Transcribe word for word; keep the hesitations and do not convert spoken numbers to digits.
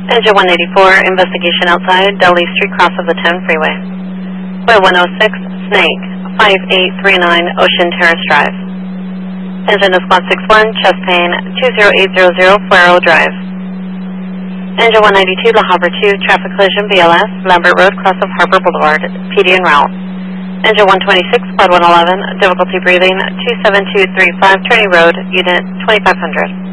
Engine one eighty-four, investigation outside Delhi Street, cross of the ten freeway. Way one oh six, Snake, five eight three nine Ocean Terrace Drive. Engine is one six one, chest pain, two zero eight zero zero, Fuero Drive. Engine one ninety-two, La Habra two, traffic collision, B L S, Lambert Road, cross of Harbor Boulevard, P D en route. Engine one twenty-six, Quad one eleven, difficulty breathing, two seven two three five, Trinity Road, unit twenty-five hundred.